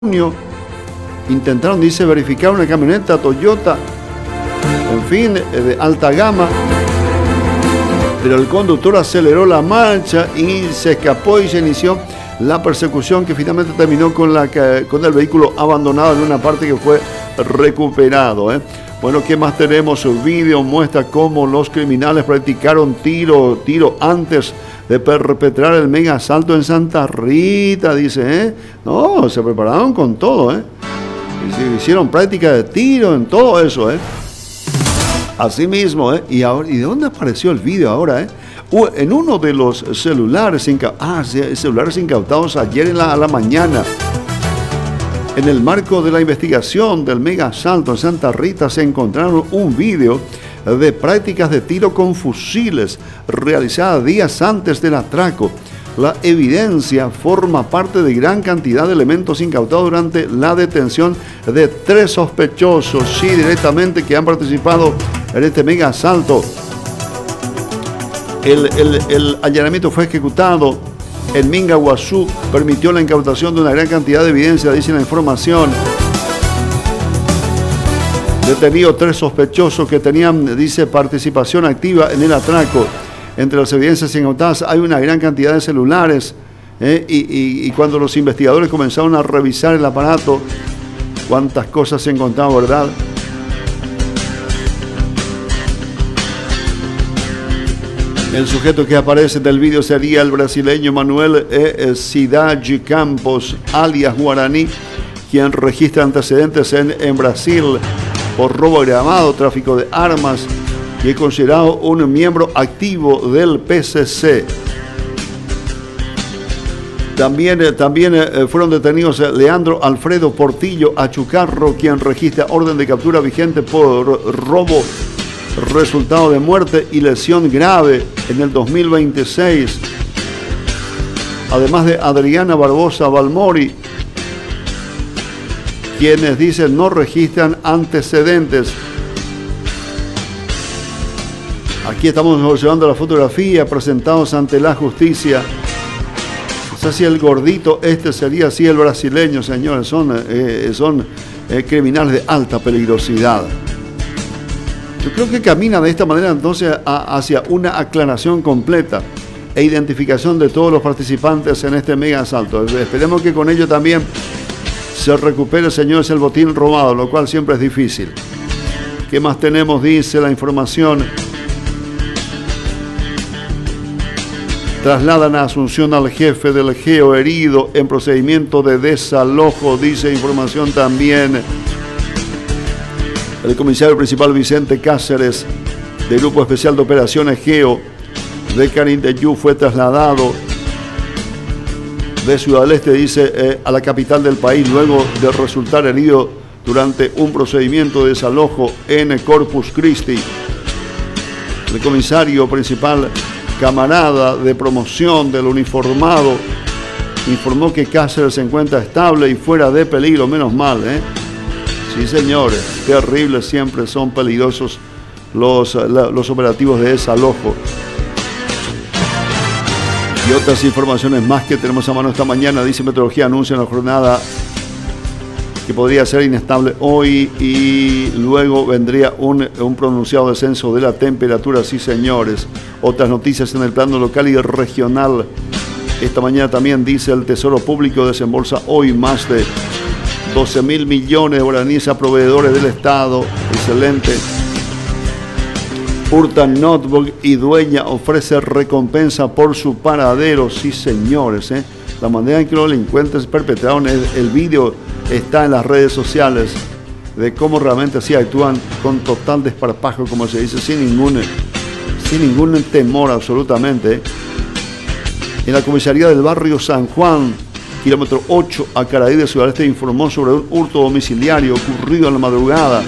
junio intentaron, dice, verificar una camioneta Toyota, en fin, de alta gama, pero el conductor aceleró la marcha y se escapó y se inició la persecución que finalmente terminó con el vehículo abandonado en una parte que fue recuperado. Bueno, ¿qué más tenemos? El vídeo muestra cómo los criminales practicaron tiro antes de perpetrar el mega asalto en Santa Rita, dice, No, se prepararon con todo, Y hicieron práctica de tiro en todo eso, Así mismo, ¿Y de dónde apareció el vídeo ahora, En uno de los celulares incautados ayer a la mañana. En el marco de la investigación del mega asalto en Santa Rita se encontraron un vídeo de prácticas de tiro con fusiles realizadas días antes del atraco. La evidencia forma parte de gran cantidad de elementos incautados durante la detención de 3 sospechosos, directamente, que han participado en este mega asalto. El allanamiento fue ejecutado en Mingaguazú, permitió la incautación de una gran cantidad de evidencia, dice la información. Detenido 3 sospechosos que tenían, dice, participación activa en el atraco. Entre las evidencias incautadas hay una gran cantidad de celulares, y cuando los investigadores comenzaron a revisar el aparato, cuántas cosas se encontraban, ¿verdad? El sujeto que aparece del vídeo sería el brasileño Manuel Cidade Campos, alias Guaraní, quien registra antecedentes en Brasil por robo agravado, tráfico de armas, y es considerado un miembro activo del PCC. También fueron detenidos Leandro Alfredo Portillo Achucarro, quien registra orden de captura vigente por robo resultado de muerte y lesión grave en el 2026. Además de Adriana Barbosa Balmori, quienes dicen no registran antecedentes. Aquí estamos observando la fotografía presentados ante la justicia. No sé si el gordito sería así el brasileño, señores. Son criminales de alta peligrosidad. Yo creo que camina de esta manera entonces hacia una aclaración completa e identificación de todos los participantes en este mega asalto. Esperemos que con ello también se recupere, señores, el botín robado, lo cual siempre es difícil. ¿Qué más tenemos? Dice la información. Trasladan a Asunción al jefe del GEO herido en procedimiento de desalojo, dice información también. El comisario principal Vicente Cáceres, del Grupo Especial de Operaciones GEO de Canindeyú, fue trasladado de Ciudad del Este, dice, a la capital del país, luego de resultar herido durante un procedimiento de desalojo en Corpus Christi. El comisario principal, camarada de promoción del uniformado, informó que Cáceres se encuentra estable y fuera de peligro, menos mal, Sí, señores, terribles, siempre son peligrosos los operativos de desalojo. Y otras informaciones más que tenemos a mano esta mañana. Dice Meteorología, anuncia en la jornada que podría ser inestable hoy y luego vendría un pronunciado descenso de la temperatura, sí, señores. Otras noticias en el plano local y regional. Esta mañana también dice el Tesoro Público desembolsa hoy más de 12.000 millones de guaraníes a proveedores del Estado. Excelente. Hurtan notebook y dueña ofrece recompensa por su paradero. Sí, señores. La manera en que los delincuentes perpetraron el vídeo está en las redes sociales de cómo realmente así actúan con total desparpajo, como se dice, sin ningún temor absolutamente. En la comisaría del barrio San Juan, kilómetro 8 a Caraí de Ciudad del Este, informó sobre un hurto domiciliario ocurrido en la madrugada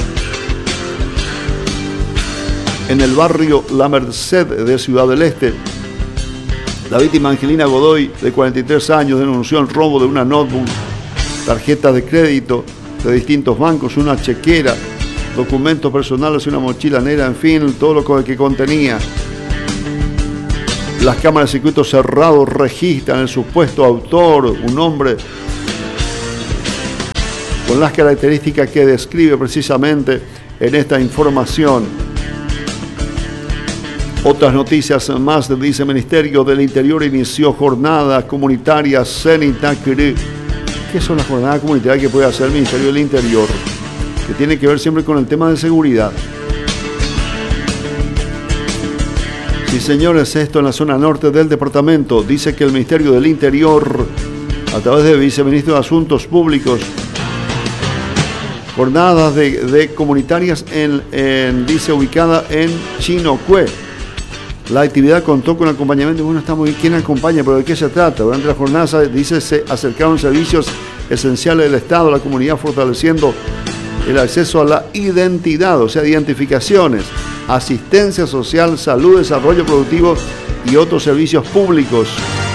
en el barrio La Merced de Ciudad del Este. La víctima, Angelina Godoy, de 43 años, denunció el robo de una notebook, tarjetas de crédito de distintos bancos, una chequera, documentos personales y una mochila negra, en fin, todo lo que contenía. Las cámaras de circuito cerrado registran el supuesto autor, un hombre con las características que describe precisamente en esta información. Otras noticias más, dice Ministerio del Interior, inició jornada comunitaria Cenitacri. ¿Qué son las jornadas comunitarias que puede hacer el Ministerio del Interior? Que tiene que ver siempre con el tema de seguridad. Sí, señores, esto en la zona norte del departamento. Dice que el Ministerio del Interior, a través del Viceministro de Asuntos Públicos, jornadas de comunitarias dice, ubicada en Chinocue. La actividad contó con acompañamiento. Bueno, está muy bien. ¿Quién acompaña? ¿Pero de qué se trata? Durante la jornada, dice, se acercaron servicios esenciales del Estado a la comunidad, fortaleciendo el acceso a la identidad, o sea, identificaciones, asistencia social, salud, desarrollo productivo y otros servicios públicos.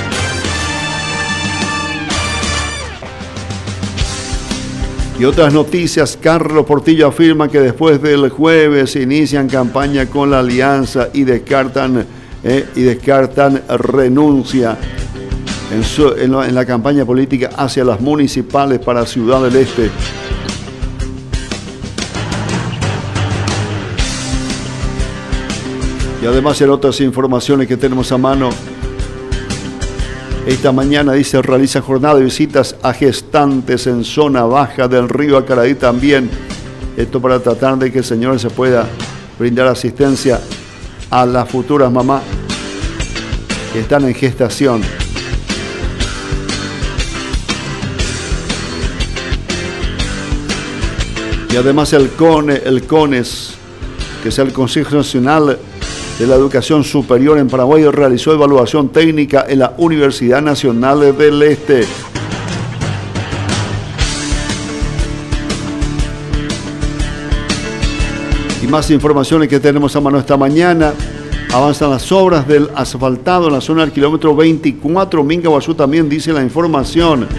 Y otras noticias, Carlos Portillo afirma que después del jueves se inician campaña con la alianza y descartan renuncia en la campaña política hacia las municipales para Ciudad del Este. Y además en otras informaciones que tenemos a mano, esta mañana, dice, realiza jornada de visitas a gestantes en zona baja del río Acaraí también. Esto para tratar de que el Señor se pueda brindar asistencia a las futuras mamás que están en gestación. Y además el CONES, que es el Consejo Nacional de la Educación Superior en Paraguay, realizó evaluación técnica en la Universidad Nacional del Este. Y más informaciones que tenemos a mano esta mañana. Avanzan las obras del asfaltado en la zona del kilómetro 24. Minga-Guazú también dice la información.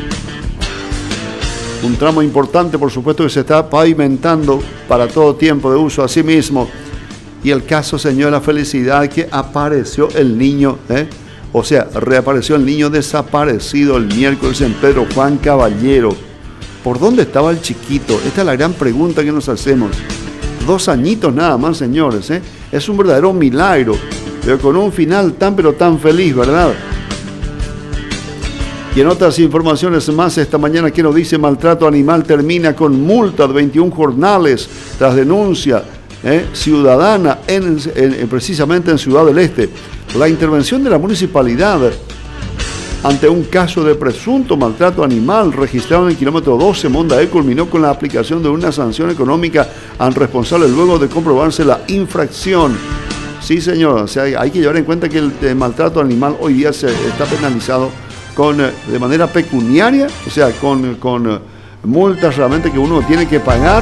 Un tramo importante, por supuesto, que se está pavimentando para todo tiempo de uso. Asimismo, y el caso, señor, la felicidad que apareció el niño, o sea, reapareció el niño desaparecido el miércoles en Pedro Juan Caballero. ¿Por dónde estaba el chiquito? Esta es la gran pregunta que nos hacemos. 2 añitos nada más, señores, Es un verdadero milagro, pero con un final tan pero tan feliz, ¿verdad? Y en otras informaciones más, esta mañana, que nos dice, maltrato animal termina con multa de 21 jornales tras denuncia ciudadana precisamente en Ciudad del Este. La intervención de la municipalidad ante un caso de presunto maltrato animal registrado en el kilómetro 12 Mondaé culminó con la aplicación de una sanción económica al responsable luego de comprobarse la infracción. Sí, señor, o sea, hay que llevar en cuenta que el maltrato animal hoy día se está penalizado de manera pecuniaria, o sea, con multas realmente que uno tiene que pagar,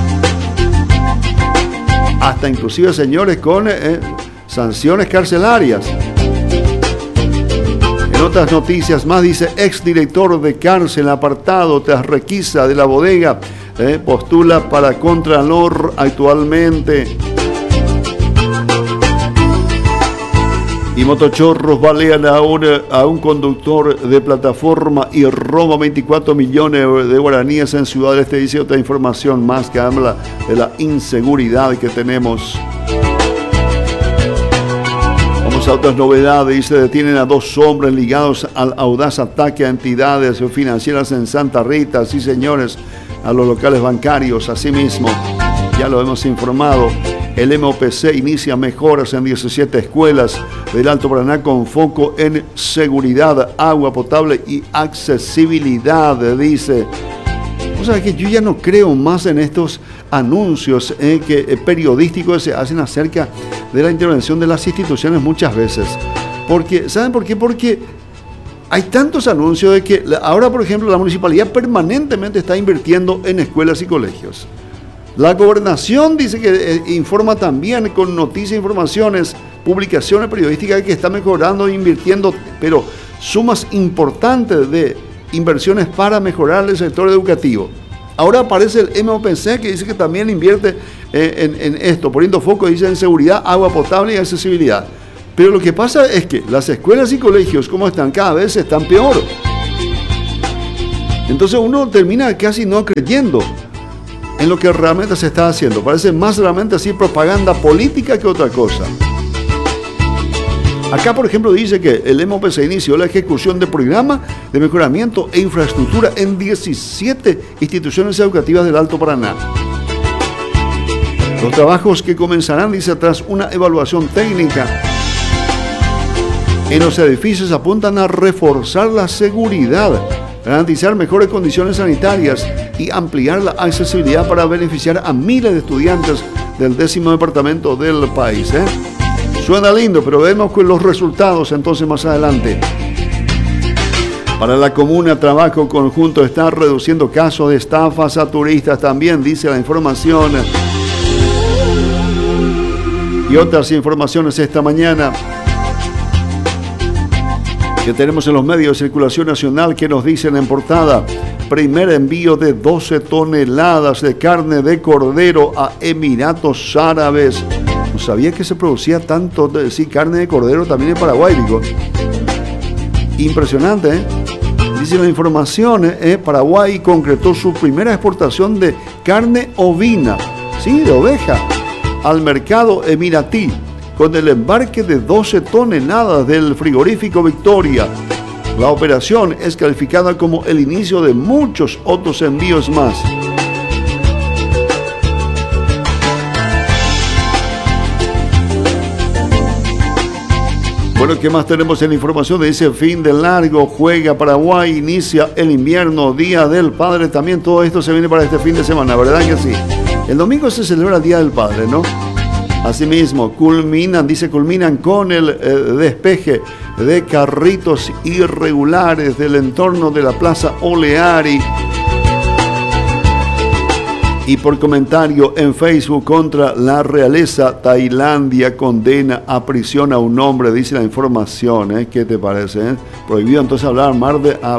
hasta inclusive, señores, con sanciones carcelarias. En otras noticias más, dice, exdirector de cárcel apartado tras requisa de la bodega, postula para contralor actualmente. Y motochorros balean a un conductor de plataforma y roba 24 millones de guaraníes en Ciudad del Este. Dice otra información más que habla de la inseguridad que tenemos. Vamos a otras novedades. Dice, detienen a 2 hombres ligados al audaz ataque a entidades financieras en Santa Rita. Sí, señores, a los locales bancarios. Asimismo, ya lo hemos informado. El MOPC inicia mejoras en 17 escuelas del Alto Paraná con foco en seguridad, agua potable y accesibilidad, dice. O sea que yo ya no creo más en estos anuncios periodísticos que se hacen acerca de la intervención de las instituciones muchas veces. Porque, ¿saben por qué? Porque hay tantos anuncios de que ahora, por ejemplo, la municipalidad permanentemente está invirtiendo en escuelas y colegios. La gobernación dice que informa también con noticias, informaciones, publicaciones periodísticas que está mejorando, invirtiendo, pero sumas importantes de inversiones para mejorar el sector educativo. Ahora aparece el MOPC que dice que también invierte en esto, poniendo foco, dice, en seguridad, agua potable y accesibilidad. Pero lo que pasa es que las escuelas y colegios, como están, cada vez están peor. Entonces uno termina casi no creyendo en lo que realmente se está haciendo. Parece más realmente así propaganda política que otra cosa. Acá, por ejemplo, dice que el MOPC inició la ejecución de programa de mejoramiento e infraestructura en 17 instituciones educativas del Alto Paraná. Los trabajos que comenzarán, dice, tras una evaluación técnica en los edificios apuntan a reforzar la seguridad, garantizar mejores condiciones sanitarias y ampliar la accesibilidad para beneficiar a miles de estudiantes del 10º departamento del país. Suena lindo, pero vemos con los resultados entonces más adelante. Para la comuna, trabajo conjunto está reduciendo casos de estafas a turistas también, dice la información. Y otras informaciones esta mañana que tenemos en los medios de circulación nacional que nos dicen en portada: primer envío de 12 toneladas de carne de cordero a Emiratos Árabes. No sabía que se producía tanto carne de cordero también en Paraguay, digo. Impresionante, ¿eh? Dice la información, Paraguay concretó su primera exportación de carne ovina, sí, de oveja, al mercado emiratí, con el embarque de 12 toneladas del frigorífico Victoria. La operación es calificada como el inicio de muchos otros envíos más. Bueno, ¿qué más tenemos en la información? Dice fin de largo, juega Paraguay, inicia el invierno, Día del Padre. También todo esto se viene para este fin de semana, ¿verdad que sí? El domingo se celebra el Día del Padre, ¿no? Asimismo, culminan con el despeje de carritos irregulares del entorno de la Plaza Oleari. Y por comentario en Facebook contra la realeza, Tailandia condena a prisión a un hombre, dice la información. ¿Qué te parece? Prohibido entonces hablar mal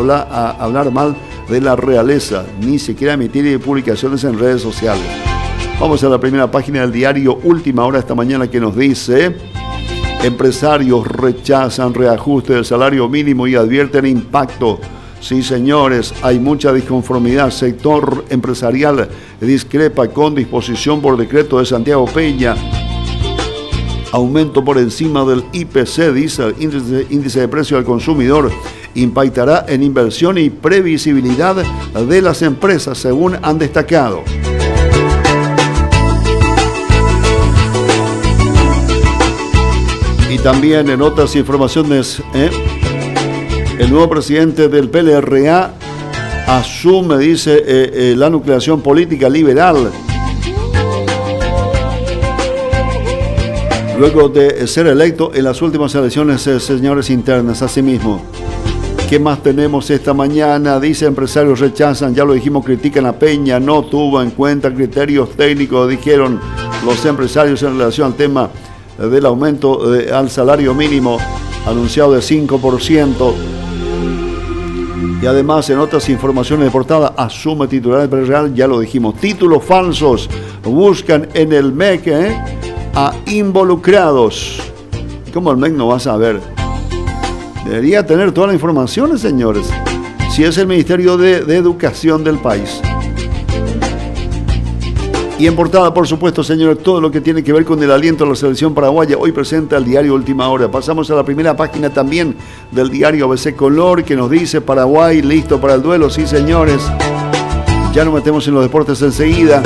de la realeza, ni siquiera emitir publicaciones en redes sociales. Vamos a la primera página del diario Última Hora esta mañana, que nos dice: empresarios rechazan reajuste del salario mínimo y advierten impacto. Sí, señores, hay mucha disconformidad. Sector empresarial discrepa con disposición por decreto de Santiago Peña. Aumento por encima del IPC, dice el índice de precio al consumidor, impactará en inversión y previsibilidad de las empresas, según han destacado. Y también en otras informaciones, el nuevo presidente del PLRA asume, dice, la nucleación política liberal. Luego de ser electo en las últimas elecciones, señores, internas. Asimismo, ¿qué más tenemos esta mañana? Dice, empresarios rechazan, ya lo dijimos, critican a Peña, no tuvo en cuenta criterios técnicos, dijeron los empresarios en relación al tema del aumento al salario mínimo anunciado de 5%. Y además, en otras informaciones de portada, asume titular del PLRA, ya lo dijimos, títulos falsos, buscan en el MEC a involucrados. ¿Cómo el MEC no va a saber? Debería tener toda la información, señores, si es el Ministerio de Educación del país. Y en portada, por supuesto, señores, todo lo que tiene que ver con el aliento a la selección paraguaya. Hoy presenta el diario Última Hora. Pasamos a la primera página también del diario ABC Color, que nos dice: Paraguay listo para el duelo. Sí, señores, ya nos metemos en los deportes enseguida.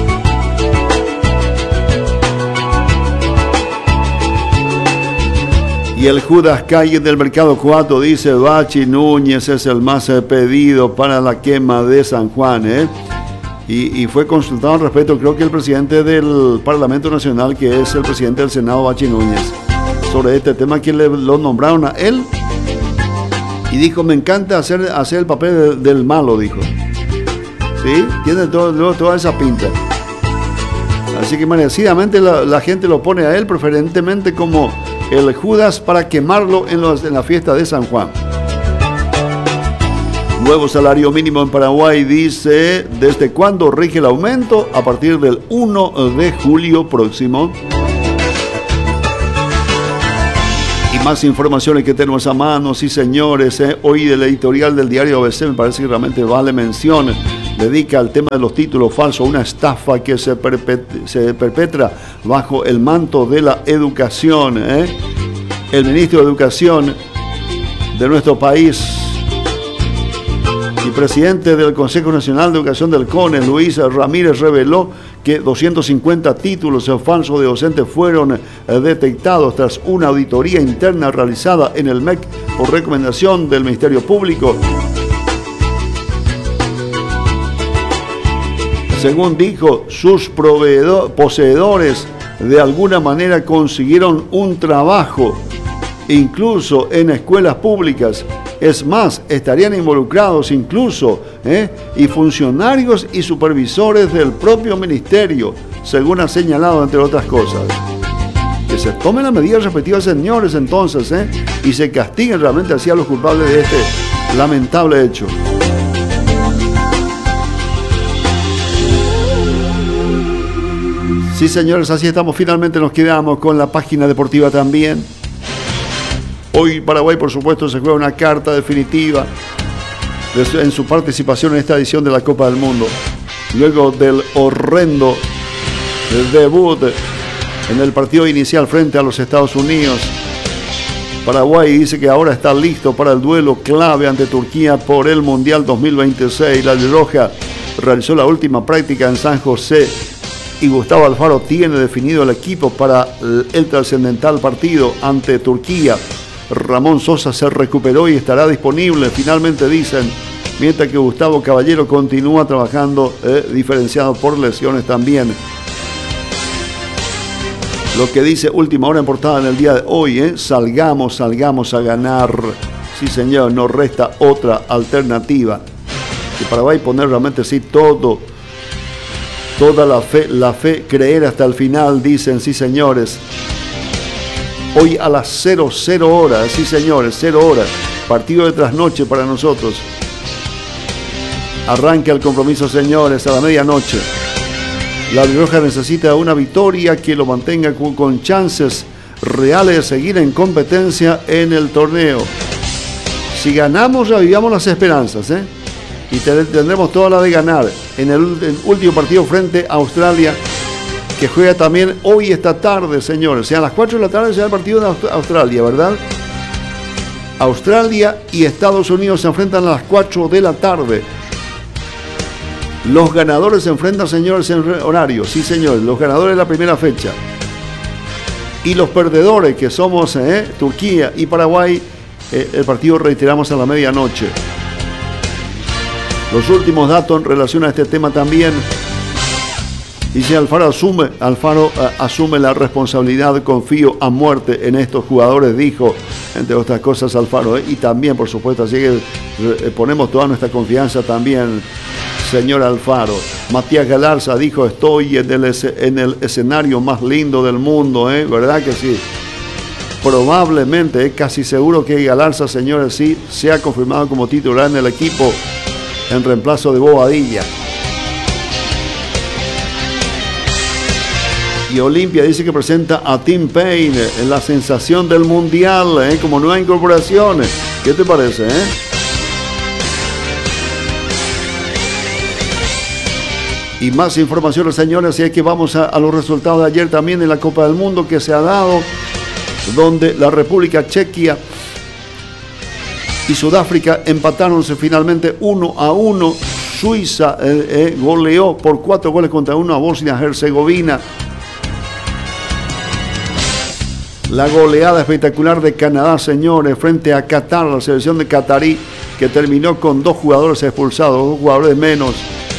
Y el Judas Calle del Mercado 4 dice: Bachi Núñez es el más pedido para la quema de San Juan, Y fue consultado al respecto, creo que el presidente del Parlamento Nacional, que es el presidente del Senado, Bachi Núñez, sobre este tema, que lo nombraron a él, y dijo: me encanta hacer el papel del malo, dijo. ¿Sí? Tiene toda esa pinta. Así que merecidamente la gente lo pone a él preferentemente como el Judas para quemarlo en la fiesta de San Juan. Nuevo salario mínimo en Paraguay, dice: ¿desde cuándo rige el aumento? A partir del 1 de julio próximo. Y Más informaciones que tenemos a mano, sí señores. Hoy del editorial del diario ABC me parece que realmente vale mención. Dedica al tema de los títulos falsos, una estafa que se perpetra bajo el manto de la educación. El ministro de Educación de nuestro país y presidente del Consejo Nacional de Educación del CONE, Luis Ramírez, reveló que 250 títulos falsos de docentes fueron detectados tras una auditoría interna realizada en el MEC por recomendación del Ministerio Público. Según dijo, sus poseedores de alguna manera consiguieron un trabajo, incluso en escuelas públicas. Es más, estarían involucrados incluso y funcionarios y supervisores del propio ministerio, según ha señalado, entre otras cosas. Que se tomen las medidas respectivas, señores, entonces, y se castiguen realmente así a los culpables de este lamentable hecho. Sí, señores, así estamos. Finalmente nos quedamos con la página deportiva también. Hoy Paraguay, por supuesto, se juega una carta definitiva en su participación en esta edición de la Copa del Mundo. Luego del horrendo debut en el partido inicial frente a los Estados Unidos, Paraguay dice que ahora está listo para el duelo clave ante Turquía por el Mundial 2026. La Roja realizó la última práctica en San José y Gustavo Alfaro tiene definido el equipo para el trascendental partido ante Turquía. Ramón Sosa se recuperó y estará disponible, finalmente dicen, mientras que Gustavo Caballero continúa trabajando diferenciado por lesiones también. Lo que dice Última Hora en portada en el día de hoy, salgamos a ganar. Sí, señor, no resta otra alternativa. Que Paraguay poner realmente sí toda la fe, creer hasta el final, dicen, sí, señores. Hoy a las 00 horas, sí señores, 0 horas, partido de trasnoche para nosotros. Arranca el compromiso, señores, a la medianoche. La Roja necesita una victoria que lo mantenga con chances reales de seguir en competencia en el torneo. Si ganamos, revivamos las esperanzas, y tendremos toda la de ganar en el último partido frente a Australia, que juega también hoy esta tarde, señores. O sea, a las 4 de la tarde será el partido de Australia, ¿verdad? Australia y Estados Unidos se enfrentan a las 4 de la tarde. Los ganadores se enfrentan, señores, en horario. Sí, señores, los ganadores de la primera fecha. Y los perdedores, que somos Turquía y Paraguay, el partido reiteramos a la medianoche. Los últimos datos en relación a este tema también. Dice Alfaro asume la responsabilidad, confío a muerte en estos jugadores, dijo, entre otras cosas, Alfaro. Y también, por supuesto, así que ponemos toda nuestra confianza también, señor Alfaro. Matías Galarza dijo, estoy en el escenario más lindo del mundo, ¿verdad que sí? Probablemente, casi seguro que Galarza, señores, sí, se ha confirmado como titular en el equipo en reemplazo de Bobadilla. Y Olimpia dice que presenta a Tim Payne en la sensación del mundial, como nueva incorporación. ¿Qué te parece, Y más informaciones, señores, y es que vamos a los resultados de ayer también en la Copa del Mundo que se ha dado, donde la República Chequia y Sudáfrica empatáronse finalmente 1-1. Suiza goleó por 4 goles contra 1 a Bosnia-Herzegovina. La goleada espectacular de Canadá, señores, frente a Qatar, la selección de Qatarí, que terminó con 2 jugadores expulsados, 2 jugadores menos.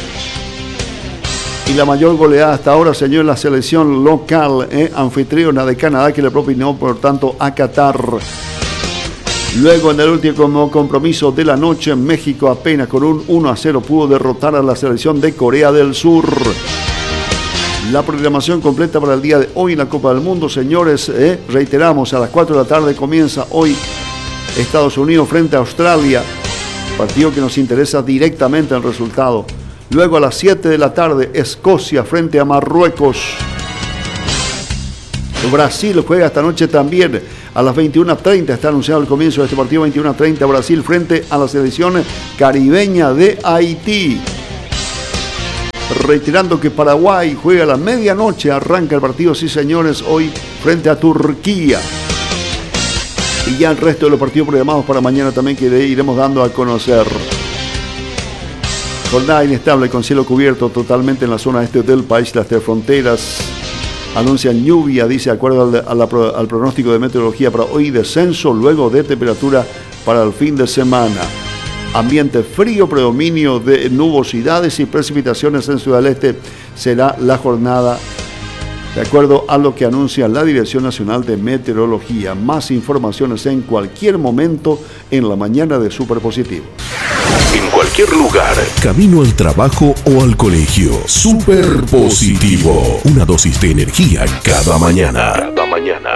Y la mayor goleada hasta ahora, señor, la selección local, anfitriona de Canadá, que le propinó, por tanto, a Qatar. Luego, en el último compromiso de la noche, México apenas con un 1-0 pudo derrotar a la selección de Corea del Sur. La programación completa para el día de hoy en la Copa del Mundo, señores, reiteramos, a las 4 de la tarde comienza hoy Estados Unidos frente a Australia, partido que nos interesa directamente el resultado. Luego a las 7 de la tarde, Escocia frente a Marruecos. Brasil juega esta noche también a las 21:30. Está anunciado el comienzo de este partido, 21:30. Brasil frente a la selección caribeña de Haití. Reiterando que Paraguay juega a la medianoche. Arranca el partido, sí señores, hoy frente a Turquía. Y ya el resto de los partidos programados para mañana también que iremos dando a conocer. Jornada inestable con cielo cubierto totalmente en la zona este del país. Las tres fronteras anuncian lluvia, dice, de acuerdo al pronóstico de meteorología para hoy, descenso luego de temperatura para el fin de semana. Ambiente frío, predominio de nubosidades y precipitaciones en Ciudad del Este será la jornada, de acuerdo a lo que anuncia la Dirección Nacional de Meteorología. Más informaciones en cualquier momento en la mañana de Superpositivo. En cualquier lugar, camino al trabajo o al colegio. Superpositivo. Una dosis de energía cada mañana. Cada mañana.